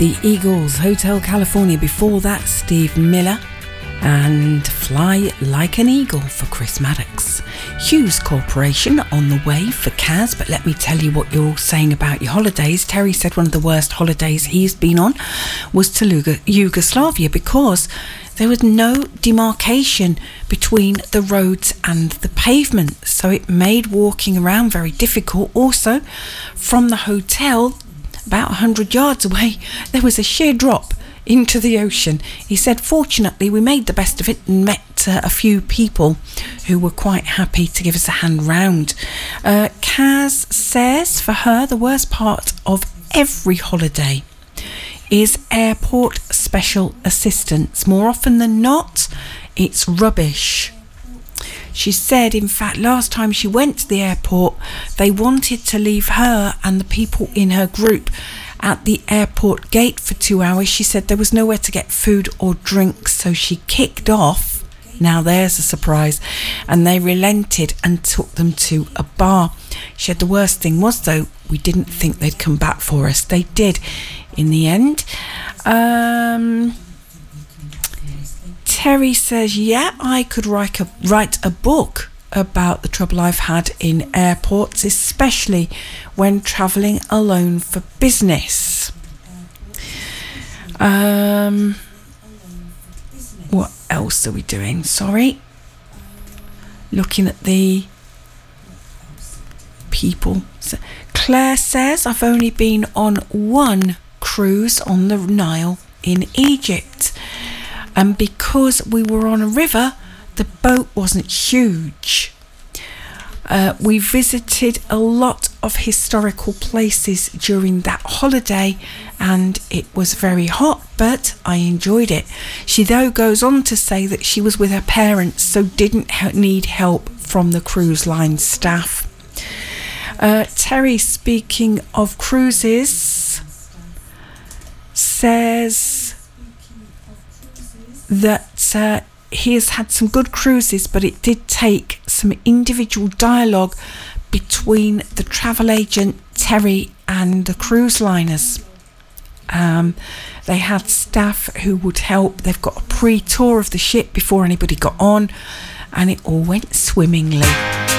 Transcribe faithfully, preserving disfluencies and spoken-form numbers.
The Eagles, Hotel California. Before that, Steve Miller and Fly Like an Eagle for Chris Maddox. Hughes Corporation on the way for Kaz, but let me tell you what you're all saying about your holidays. Terry said one of the worst holidays he's been on was to Yugoslavia because there was no demarcation between the roads and the pavement, so it made walking around very difficult. Also, from the hotel, about one hundred yards away, there was a sheer drop into the ocean. He said, fortunately, we made the best of it and met uh, a few people who were quite happy to give us a hand round. Uh, Kaz says for her, the worst part of every holiday is airport special assistance. More often than not, it's rubbish. She said, in fact, last time she went to the airport, they wanted to leave her and the people in her group at the airport gate for two hours. She said there was nowhere to get food or drinks, so she kicked off. Now there's a surprise. And they relented and took them to a bar. She said the worst thing was, though, we didn't think they'd come back for us. They did in the end. Um... Terry says, yeah, I could write a, write a book about the trouble I've had in airports, especially when travelling alone for business. Um, what else are we doing? Sorry. Looking at the people. So Claire says, I've only been on one cruise on the Nile in Egypt. And because we were on a river, the boat wasn't huge. Uh, we visited a lot of historical places during that holiday and it was very hot, but I enjoyed it. She though goes on to say that she was with her parents, so didn't need help from the cruise line staff. Uh, Terry, speaking of cruises, says that uh, he has had some good cruises, but it did take some individual dialogue between the travel agent Terry and the cruise liners. Um, they had staff who would help. They've got a pre-tour of the ship before anybody got on, and it all went swimmingly.